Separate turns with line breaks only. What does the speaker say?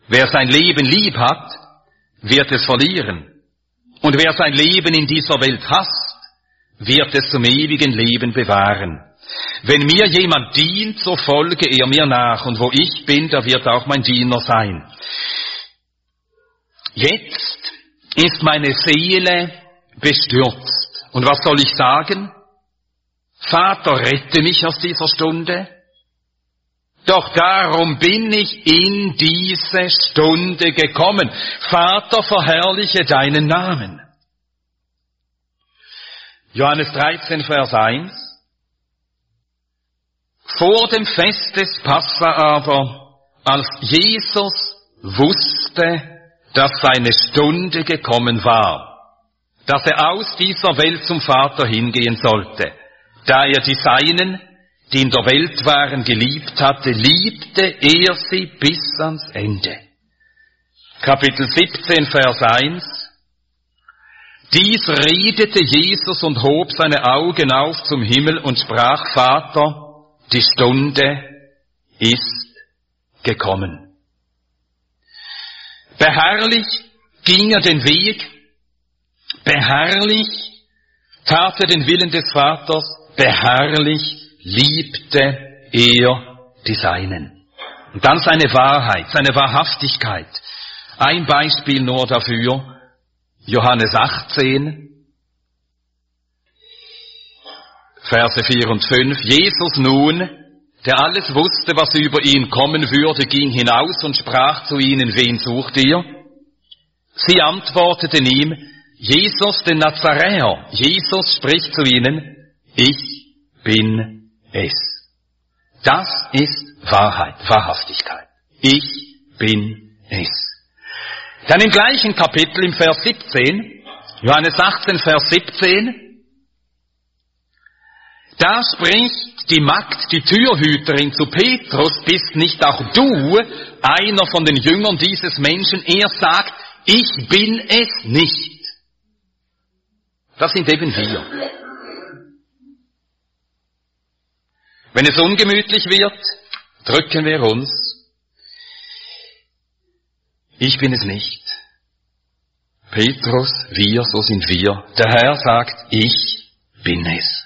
Wer sein Leben lieb hat, wird es verlieren. Und wer sein Leben in dieser Welt hasst, wird es zum ewigen Leben bewahren. Wenn mir jemand dient, so folge er mir nach, und wo ich bin, da wird auch mein Diener sein. Jetzt ist meine Seele bestürzt. Und was soll ich sagen? Vater, rette mich aus dieser Stunde. Doch darum bin ich in diese Stunde gekommen. Vater, verherrliche deinen Namen. Johannes 13, Vers 1. Vor dem Fest des Passa aber, als Jesus wusste, dass seine Stunde gekommen war, dass er aus dieser Welt zum Vater hingehen sollte, da er die Seinen, die in der Welt waren, geliebt hatte, liebte er sie bis ans Ende. Kapitel 17, Vers 1. Dies redete Jesus und hob seine Augen auf zum Himmel und sprach, Vater, die Stunde ist gekommen. Beharrlich ging er den Weg, beharrlich tat er den Willen des Vaters, beharrlich liebte er die Seinen. Und dann seine Wahrheit, seine Wahrhaftigkeit. Ein Beispiel nur dafür, Johannes 18, Verse 4 und 5. Jesus nun, der alles wusste, was über ihn kommen würde, ging hinaus und sprach zu ihnen, wen sucht ihr? Sie antworteten ihm, Jesus den Nazaräer. Jesus spricht zu ihnen, ich bin es. Das ist Wahrheit, Wahrhaftigkeit. Ich bin es. Dann im gleichen Kapitel, im Vers 17, Johannes 18, Vers 17, da spricht die Magd, die Türhüterin zu Petrus, bist nicht auch du einer von den Jüngern dieses Menschen? Er sagt, ich bin es nicht. Das sind eben wir. Wenn es ungemütlich wird, drücken wir uns. Ich bin es nicht. Petrus, wir, so sind wir. Der Herr sagt, ich bin es.